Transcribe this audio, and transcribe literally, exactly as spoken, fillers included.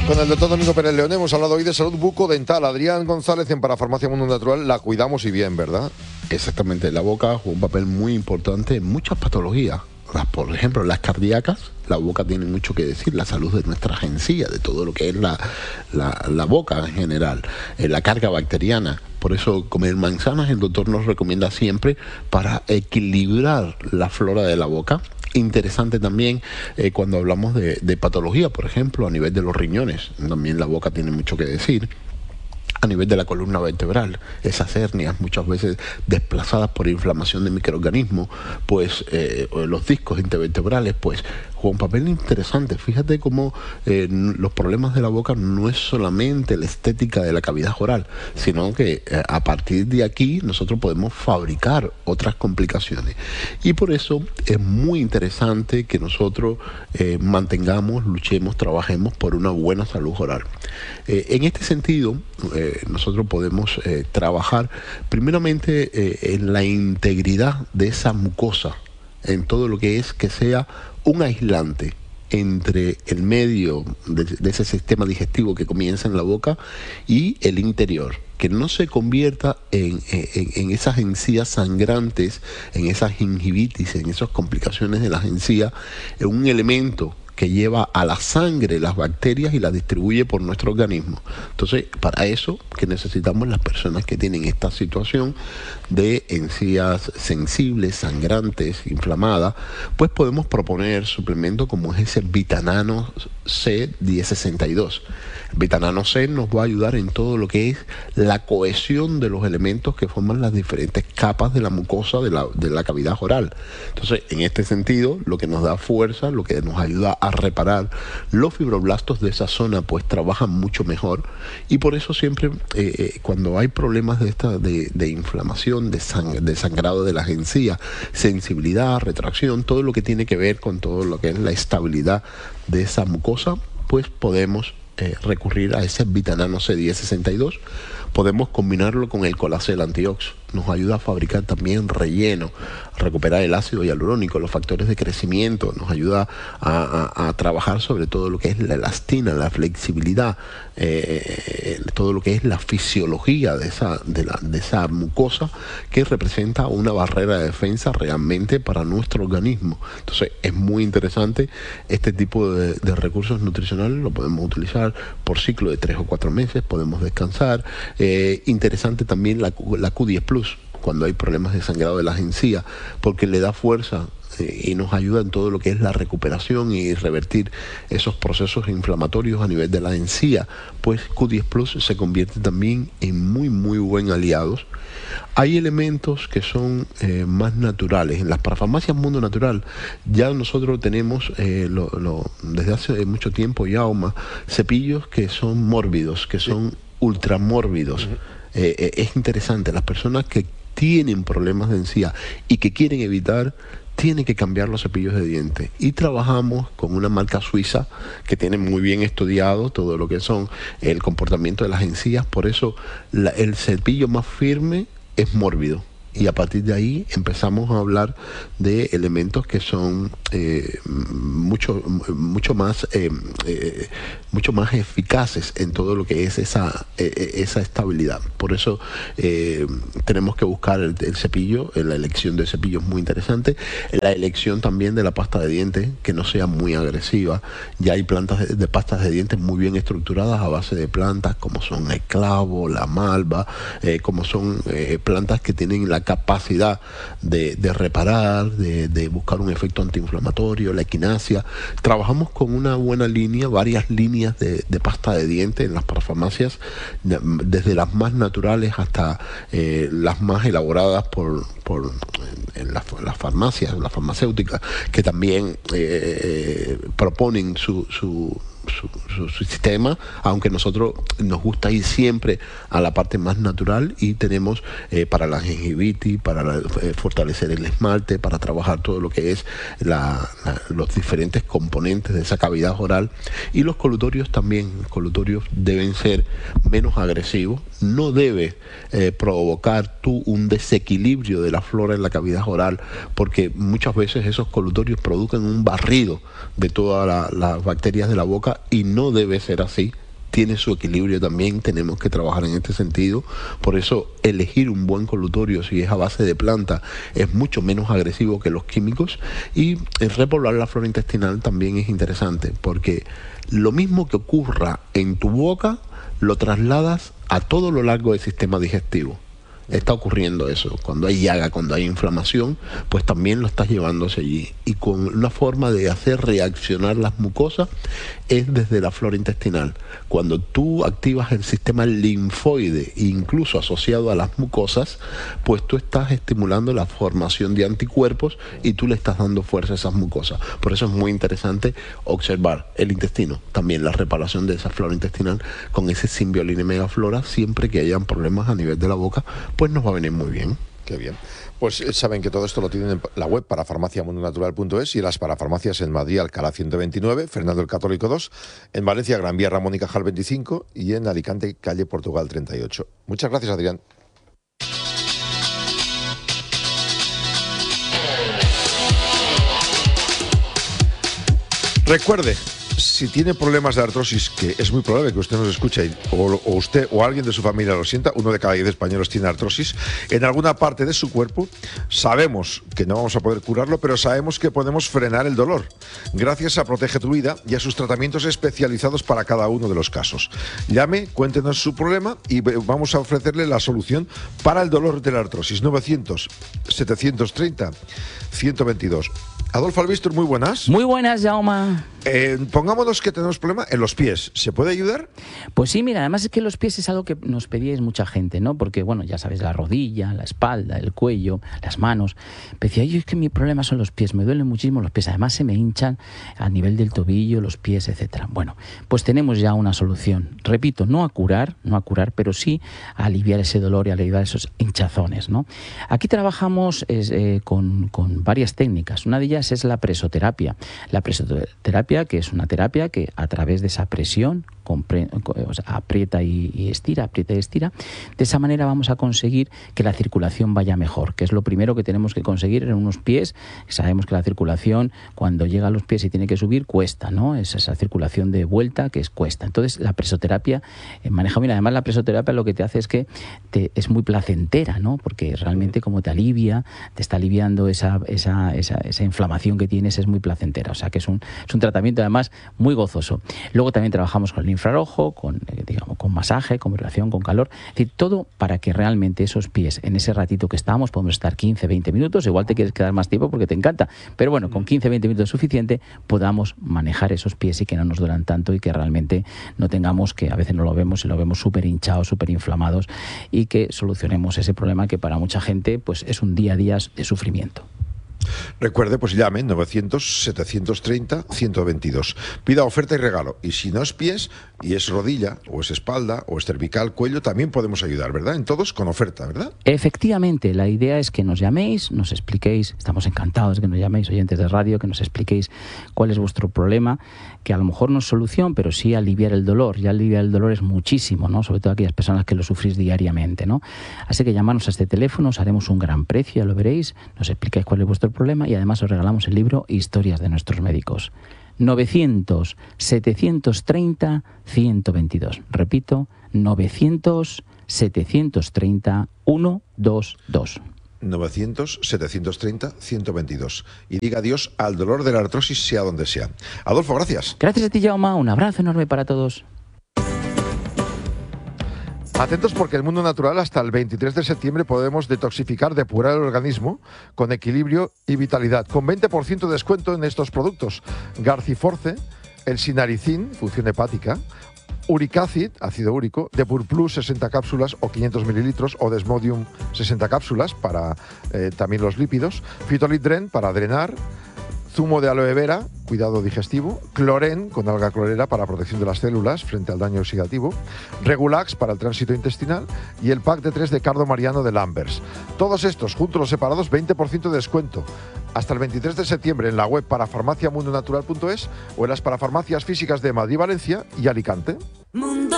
Con el doctor Domingo Pérez León hemos hablado hoy de salud bucodental. Adrián González en Parafarmacia Mundo Natural, la cuidamos y bien, ¿verdad? Exactamente, la boca juega un papel muy importante en muchas patologías. Las, por ejemplo, las cardíacas, la boca tiene mucho que decir, la salud de nuestras encías, de todo lo que es la, la, la boca en general, eh, la carga bacteriana. Por eso comer manzanas el doctor nos recomienda siempre para equilibrar la flora de la boca. Interesante también eh, cuando hablamos de, de patología, por ejemplo, a nivel de los riñones, también la boca tiene mucho que decir. A nivel de la columna vertebral, esas hernias muchas veces desplazadas por inflamación de microorganismos, pues eh, los discos intervertebrales, pues juega un papel interesante. Fíjate cómo eh, los problemas de la boca no es solamente la estética de la cavidad oral, sino que eh, a partir de aquí nosotros podemos fabricar otras complicaciones. Y por eso es muy interesante que nosotros eh, mantengamos, luchemos, trabajemos por una buena salud oral. Eh, en este sentido, eh, nosotros podemos eh, trabajar primeramente eh, en la integridad de esa mucosa, en todo lo que es que sea un aislante entre el medio de, de ese sistema digestivo que comienza en la boca y el interior, que no se convierta en, en, en esas encías sangrantes, en esas gingivitis, en esas complicaciones de las encías, en un elemento que lleva a la sangre las bacterias y las distribuye por nuestro organismo. Entonces, para eso que necesitamos las personas que tienen esta situación de encías sensibles, sangrantes, inflamadas, pues podemos proponer suplementos como es ese Vitanano C diez sesenta y dos. Vitanano C nos va a ayudar en todo lo que es la cohesión de los elementos que forman las diferentes capas de la mucosa de la, de la cavidad oral. Entonces, en este sentido, lo que nos da fuerza, lo que nos ayuda a reparar los fibroblastos de esa zona, pues trabajan mucho mejor. Y por eso siempre, eh, eh, cuando hay problemas de esta de, de inflamación, de, sang de sangrado de las encías, sensibilidad, retracción, todo lo que tiene que ver con todo lo que es la estabilidad de esa mucosa, pues podemos Eh, recurrir a ese Vitanano C diez sesenta y dos. Podemos combinarlo con el Colacel Antiox, nos ayuda a fabricar también relleno, a recuperar el ácido hialurónico, los factores de crecimiento, nos ayuda a, a, a trabajar sobre todo lo que es la elastina, la flexibilidad, eh, todo lo que es la fisiología de esa, de, la, de esa mucosa que representa una barrera de defensa realmente para nuestro organismo. Entonces es muy interesante este tipo de, de recursos nutricionales, lo podemos utilizar por ciclo de tres o cuatro meses, podemos descansar. Eh, interesante también la, la Q diez Plus, cuando hay problemas de sangrado de las encías, porque le da fuerza eh, y nos ayuda en todo lo que es la recuperación y revertir esos procesos inflamatorios a nivel de la encía. Pues Q diez Plus se convierte también en muy muy buen aliado. Hay elementos que son eh, más naturales. En las parafarmacias Mundo Natural ya nosotros tenemos eh, lo, lo, desde hace mucho tiempo ya Oma, cepillos que son mórbidos, que son sí. ultramórbidos. Uh-huh. eh, eh, es interesante, las personas que tienen problemas de encía y que quieren evitar, tienen que cambiar los cepillos de dientes. Y trabajamos con una marca suiza que tiene muy bien estudiado todo lo que son el comportamiento de las encías. Por eso la, el cepillo más firme es mórbido. Y a partir de ahí empezamos a hablar de elementos que son eh, mucho, mucho más eh, eh, mucho más eficaces en todo lo que es esa, eh, esa estabilidad. Por eso eh, tenemos que buscar el, el cepillo, la elección de cepillo es muy interesante, la elección también de la pasta de dientes, que no sea muy agresiva. Ya hay plantas de, de pastas de dientes muy bien estructuradas a base de plantas como son el clavo, la malva, eh, como son eh, plantas que tienen la capacidad de, de reparar, de, de buscar un efecto antiinflamatorio, la equinacia. Trabajamos con una buena línea, varias líneas de, de pasta de dientes en las parafarmacias, de, desde las más naturales hasta eh, las más elaboradas por, por en las, las farmacias, las farmacéuticas, que también eh, proponen su, su Su, su, su sistema, aunque nosotros nos gusta ir siempre a la parte más natural y tenemos eh, para la gingivitis, para la, eh, fortalecer el esmalte, para trabajar todo lo que es la, la, los diferentes componentes de esa cavidad oral. Y los colutorios también, los colutorios deben ser menos agresivos, no debe eh, provocar tú un desequilibrio de la flora en la cavidad oral, porque muchas veces esos colutorios producen un barrido de todas la, las bacterias de la boca y no debe ser así. Tiene su equilibrio también, tenemos que trabajar en este sentido. Por eso elegir un buen colutorio, si es a base de planta, es mucho menos agresivo que los químicos. Y el repoblar la flora intestinal también es interesante, porque lo mismo que ocurra en tu boca, lo trasladas a todo lo largo del sistema digestivo. Está ocurriendo eso. Cuando hay llaga, cuando hay inflamación, pues también lo estás llevando hacia allí. Y con una forma de hacer reaccionar las mucosas es desde la flora intestinal. Cuando tú activas el sistema linfoide, incluso asociado a las mucosas, pues tú estás estimulando la formación de anticuerpos y tú le estás dando fuerza a esas mucosas. Por eso es muy interesante observar el intestino, también la reparación de esa flora intestinal con ese Symbioline Megaflora, siempre que hayan problemas a nivel de la boca, pues nos va a venir muy bien. Qué bien. Pues eh, saben que todo esto lo tienen en la web parafarmaciamundonatural punto es y en las parafarmacias en Madrid, Alcalá ciento veintinueve, Fernando el Católico dos, en Valencia, Gran Vía, Ramón y Cajal veinticinco y en Alicante, calle Portugal treinta y ocho. Muchas gracias, Adrián. Recuerde, si tiene problemas de artrosis, que es muy probable que usted nos escuche, o, o usted o alguien de su familia lo sienta, uno de cada diez españoles tiene artrosis, en alguna parte de su cuerpo, sabemos que no vamos a poder curarlo, pero sabemos que podemos frenar el dolor, gracias a Protege tu Vida y a sus tratamientos especializados para cada uno de los casos. Llame, cuéntenos su problema y vamos a ofrecerle la solución para el dolor de la artrosis. novecientos, setecientos treinta, ciento veintidós. Adolfo Albistur, muy buenas. Muy buenas, Jaume. Eh, pongámonos que tenemos problema en los pies. ¿Se puede ayudar? Pues sí, mira, además es que los pies es algo que nos pedíais mucha gente, ¿no? Porque, bueno, ya sabes, la rodilla, la espalda, el cuello, las manos. Me decía, yo es que mi problema son los pies, me duelen muchísimo los pies. Además se me hinchan a nivel del tobillo, los pies, etcétera. Bueno, pues tenemos ya una solución. Repito, no a curar, no a curar, pero sí a aliviar ese dolor y a aliviar esos hinchazones, ¿no? Aquí trabajamos eh, con, con varias técnicas. Una de ellas es la presoterapia. La presoterapia, que es una terapia que a través de esa presión compre, o sea, aprieta y, y estira, aprieta y estira. De esa manera vamos a conseguir que la circulación vaya mejor, que es lo primero que tenemos que conseguir en unos pies. Sabemos que la circulación, cuando llega a los pies y tiene que subir, cuesta, ¿no? Es esa circulación de vuelta que es cuesta. Entonces, la presoterapia eh, maneja bien. Además, la presoterapia lo que te hace es que te, es muy placentera, ¿no? Porque realmente como te alivia, te está aliviando esa, esa, esa, esa inflamación que tienes, es muy placentera. O sea, que es un, es un tratamiento además muy gozoso. Luego también trabajamos con el infrarrojo, con, eh, digamos, con masaje, con vibración, con calor. Es decir, todo para que realmente esos pies, en ese ratito que estamos, podemos estar quince, veinte minutos, igual te quieres quedar más tiempo porque te encanta, pero bueno, con quince, veinte minutos es suficiente, podamos manejar esos pies y que no nos duelan tanto y que realmente no tengamos, que a veces no lo vemos y lo vemos súper hinchados, súper inflamados, y que solucionemos ese problema que para mucha gente pues es un día a día de sufrimiento. Recuerde, pues llame novecientos, setecientos treinta, ciento veintidós. Pida oferta y regalo. Y si no es pies, y es rodilla, o es espalda, o es cervical, cuello, también podemos ayudar, ¿verdad? En todos con oferta, ¿verdad? Efectivamente, la idea es que nos llaméis, nos expliquéis, estamos encantados de que nos llaméis, oyentes de radio, que nos expliquéis cuál es vuestro problema, que a lo mejor no es solución, pero sí aliviar el dolor. Y aliviar el dolor es muchísimo, ¿no? Sobre todo aquellas personas que lo sufrís diariamente, ¿no? Así que llamarnos a este teléfono, os haremos un gran precio, ya lo veréis, nos explicáis cuál es vuestro problema y además os regalamos el libro Historias de nuestros médicos. novecientos, setecientos treinta, ciento veintidós. Repito, novecientos, setecientos treinta, ciento veintidós. novecientos, setecientos treinta, ciento veintidós. Y diga adiós al dolor de la artrosis, sea donde sea. Adolfo, gracias. Gracias a ti, Jaume. Un abrazo enorme para todos. Atentos porque el mundo natural hasta el veintitrés de septiembre podemos detoxificar, depurar el organismo con equilibrio y vitalidad. Con veinte por ciento de descuento en estos productos. Garciforce, el sinaricin, función hepática, Uricacid, ácido úrico, Depur Plus sesenta cápsulas o quinientos mililitros o Desmodium sesenta cápsulas para eh, también los lípidos, Fitolitdren para drenar, zumo de aloe vera, cuidado digestivo, cloren con alga clorera para protección de las células frente al daño oxidativo, Regulax para el tránsito intestinal y el pack de tres de Cardo Mariano de Lambers. Todos estos, juntos o separados, veinte por ciento de descuento. Hasta el veintitrés de septiembre en la web parafarmaciamundonatural punto es o en las parafarmacias físicas de Madrid, Valencia y Alicante. Mundo